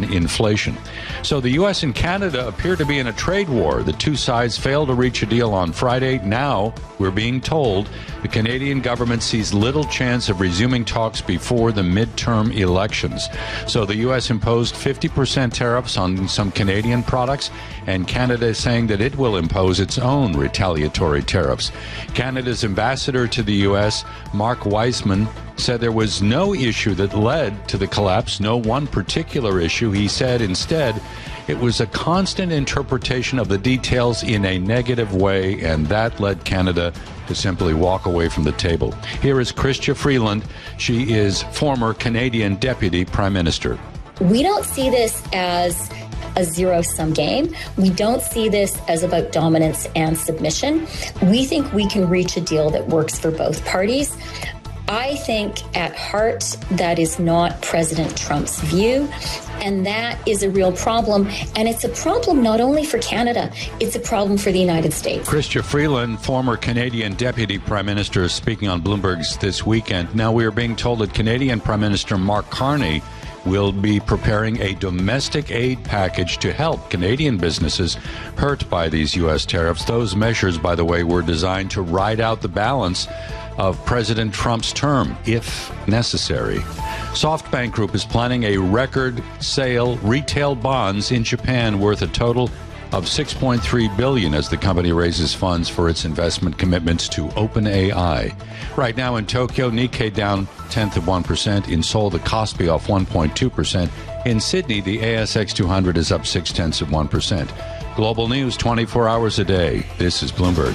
inflation. So the U.S. and Canada appear to be in a trade war. The two sides failed to reach a deal on Friday. Now, we're being told the Canadian government sees little chance of resuming talks before the midterm elections. So the U.S. imposed 50% tariffs on some Canadian products, and Canada is saying that it will impose its own retaliatory tariffs. Canada's ambassador to the U.S., Mark Weisman, said there was no issue that led to the collapse, no one particular issue. He said instead it was a constant interpretation of the details in a negative way, and that led Canada to simply walk away from the table. Here is Chrystia Freeland. She is former Canadian Deputy Prime Minister. We don't see this as a zero-sum game. We don't see this as about dominance and submission. We think we can reach a deal that works for both parties. I think at heart that is not President Trump's view, and that is a real problem. And it's a problem not only for Canada, it's a problem for the United States. Chrystia Freeland, former Canadian Deputy Prime Minister, is speaking on Bloomberg's This Weekend. Now we are being told that Canadian Prime Minister Mark Carney will be preparing a domestic aid package to help Canadian businesses hurt by these U.S. tariffs. Those measures, by the way, were designed to ride out the balance of President Trump's term, if necessary. SoftBank Group is planning a record sale retail bonds in Japan worth a total of $6.3 billion as the company raises funds for its investment commitments to OpenAI. Right now in Tokyo, Nikkei down 0.1%. In Seoul, the Kospi off 1.2%. In Sydney, the ASX 200 is up 0.6%. Global news 24 hours a day. This is Bloomberg.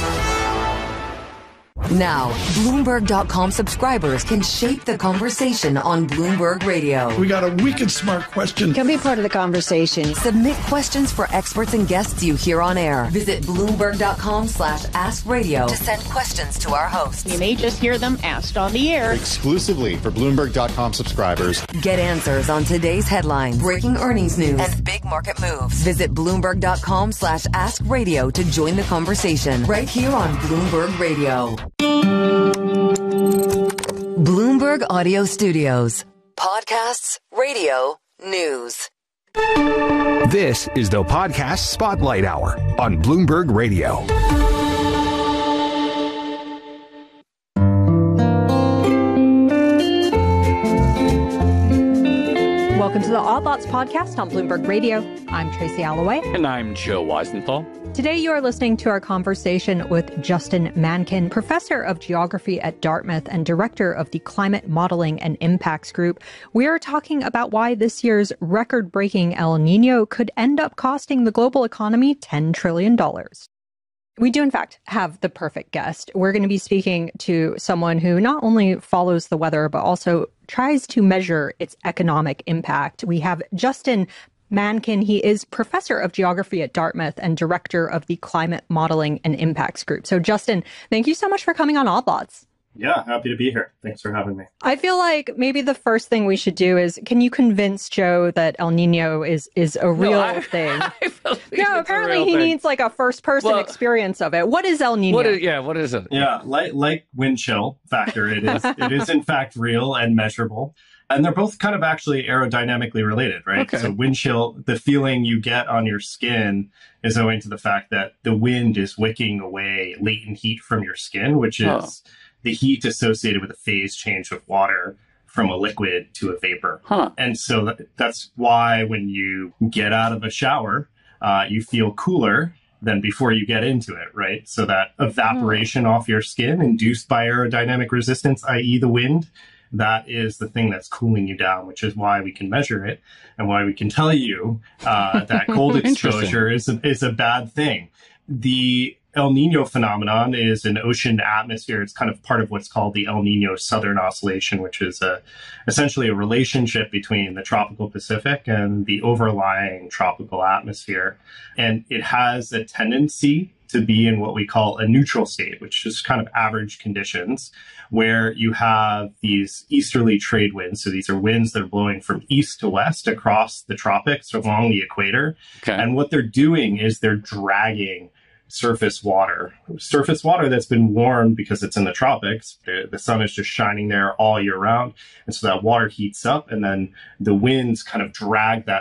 Now, Bloomberg.com subscribers can shape the conversation on Bloomberg Radio. We got a wicked smart question. Can be part of the conversation. Submit questions for experts and guests you hear on air. Visit Bloomberg.com/askradio to send questions to our hosts. You may just hear them asked on the air. Exclusively for Bloomberg.com subscribers. Get answers on today's headlines, breaking earnings news, and big market moves. Visit Bloomberg.com/askradio to join the conversation right here on Bloomberg Radio. Bloomberg Audio Studios. Podcasts, radio, news. This is the Podcast Spotlight Hour on Bloomberg Radio. Welcome to the Odd Lots podcast on Bloomberg Radio. I'm Tracy Alloway. And I'm Joe Weisenthal. Today you are listening to our conversation with Justin Mankin, professor of geography at Dartmouth and director of the Climate Modeling and Impacts Group. We are talking about why this year's record-breaking El Nino could end up costing the global economy $10 trillion. We do, in fact, have the perfect guest. We're going to be speaking to someone who not only follows the weather, but also tries to measure its economic impact. We have Justin Mankin. He is professor of geography at Dartmouth and director of the Climate Modeling and Impacts Group. So, Justin, thank you so much for coming on Odd Lots. Yeah, happy to be here. Thanks for having me. I feel like maybe the first thing we should do is, can you convince Joe that El Nino is a real thing? No, apparently he needs like a first-person experience of it. What is El Nino? What is it? Yeah, like wind chill factor, it is in fact real and measurable. And they're both kind of actually aerodynamically related, right? Okay. So wind chill, the feeling you get on your skin is owing to the fact that the wind is wicking away latent heat from your skin, which is the heat associated with a phase change of water from a liquid to a vapor. And so that's why when you get out of a shower, you feel cooler than before you get into it, right? So that evaporation off your skin induced by aerodynamic resistance, i.e. the wind, that is the thing that's cooling you down, which is why we can measure it and why we can tell you that cold exposure is a bad thing. The El Nino phenomenon is an ocean atmosphere. It's kind of part of what's called the El Nino Southern Oscillation, which is essentially a relationship between the tropical Pacific and the overlying tropical atmosphere. And it has a tendency to be in what we call a neutral state, which is kind of average conditions, where you have these easterly trade winds. So these are winds that are blowing from east to west across the tropics along the equator. Okay. And what they're doing is they're dragging surface water that's been warmed because it's in the tropics. The sun is just shining there all year round. And so that water heats up, and then the winds kind of drag that